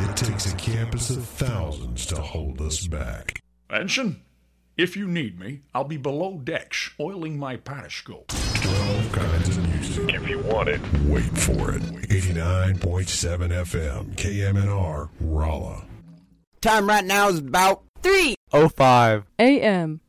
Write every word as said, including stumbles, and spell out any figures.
It takes a campus of thousands to hold us back. Ensign, if you need me, I'll be below decks oiling my periscope. Twelve kinds of music. If you want it. Wait for it. eighty-nine point seven F M, K M N R, Rolla. Time right now is about three oh five A M